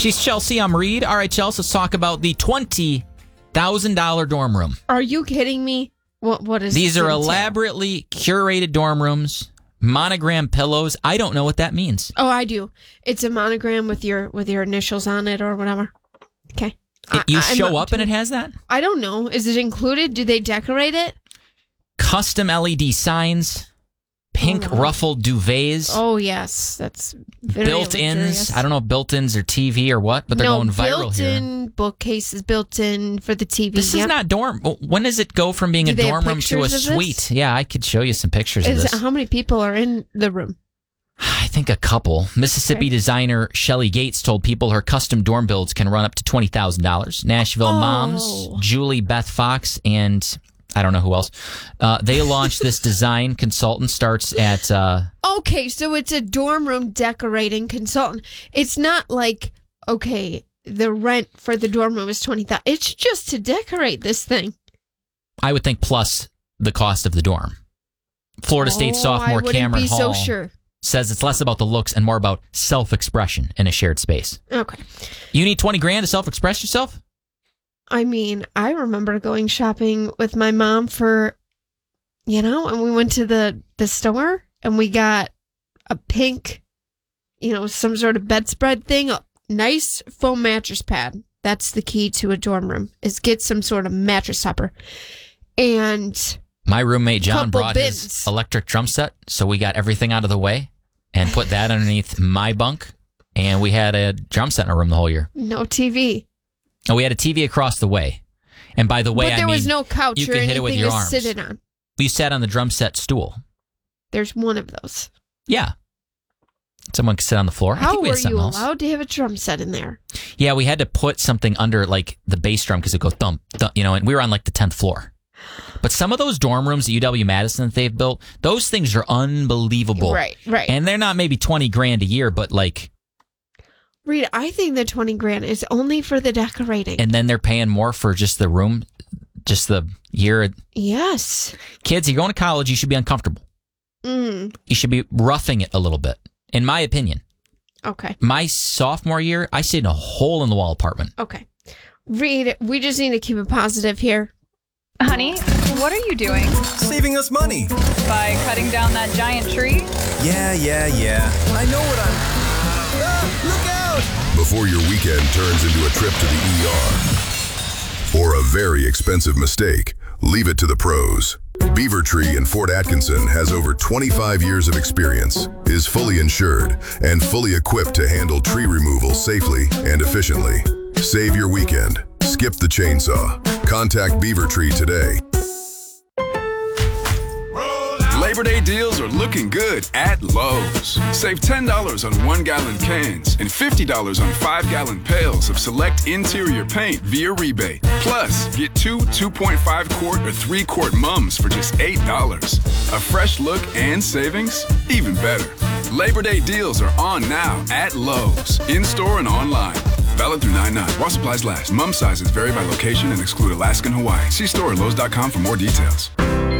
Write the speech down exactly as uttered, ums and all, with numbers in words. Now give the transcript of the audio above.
She's Chelsea. I'm Reed. All right, Chelsea, let's talk about the twenty thousand dollars dorm room. Are you kidding me? What? What is These this are entail? elaborately curated dorm rooms, monogram pillows. I don't know what that means. Oh, I do. It's a monogram with your with your initials on it or whatever. Okay. It, you I, show I'm, up and it has that? I don't know. Is it included? Do they decorate it? Custom L E D signs, pink Oh, no. ruffled duvets, Oh, yes. That's very built-ins. luxurious. I don't know if built-ins are T V or what, but they're no, going viral here. built-in bookcases, built-in for the T V. This Yep. is not dorm. When does it go from being Do a they have dorm room to a pictures of this? suite? Yeah, I could show you some pictures of Is this. it, how many people are in the room? I think a couple. Mississippi Okay. designer Shelly Gates told people her custom dorm builds can run up to twenty thousand dollars. Nashville Oh. moms, Julie Beth Fox, and I don't know who else. Uh, they launched this design consultant starts at... Uh, Okay, so it's a dorm room decorating consultant. It's not like, okay, the rent for the dorm room is twenty thousand dollars. It's just to decorate this thing. I would think plus the cost of the dorm. Florida State Oh, sophomore I wouldn't Cameron be Hall so sure. says it's less about the looks and more about self-expression in a shared space. Okay. You need twenty grand to self-express yourself? I mean, I remember going shopping with my mom for, you know, and we went to the, the store and we got a pink, you know, some sort of bedspread thing, a nice foam mattress pad. That's the key to a dorm room, is get some sort of mattress topper. And My roommate John Couple brought his bins. electric drum set, so we got everything out of the way and put that underneath my bunk, and we had a drum set in our room the whole year. no T V. And we had a T V across the way. And by the way, But there I mean, was no couch you or could hit anything it with your to arms. sit it on. We sat on the drum set stool. There's one of those. Yeah. Someone could sit on the floor. I How think we were had you something else. allowed to have a drum set in there? Yeah, we had to put something under like the bass drum because it goes thump, thump, you know, and we were on like the tenth floor. But some of those dorm rooms at U W Madison that they've built, those things are unbelievable. Right, right. And they're not maybe twenty grand a year, but like, Rita, I think the twenty grand is only for the decorating. and then they're paying more for just the room, just the year. Yes. Kids, you're going to college, you should be uncomfortable. Mm, You should be roughing it a little bit, in my opinion. okay. My sophomore year, I stayed in a hole in the wall apartment. Okay. Reed, we just need to keep it positive here. Honey, what are you doing? Saving us money. By cutting down that giant tree? Yeah, yeah, yeah. I know what I'm... Ah, look out! Before your weekend turns into a trip to the E R or a very expensive mistake, leave it to the pros. Beaver Tree in Fort Atkinson has over twenty-five years of experience, is fully insured, and fully equipped to handle tree removal safely and efficiently. Save your weekend. Skip the chainsaw. Contact Beaver Tree today. Labor Day deals are looking good at Lowe's. Save ten dollars on one-gallon cans and fifty dollars on five-gallon pails of select interior paint via rebate. Plus, get two two point five quart or three quart mums for just eight dollars. A fresh look and savings? Even better. Labor Day deals are on now at Lowe's, in-store and online. Valid through nine nine. While supplies last. Mum sizes vary by location and exclude Alaska and Hawaii. See store at Lowe's dot com for more details.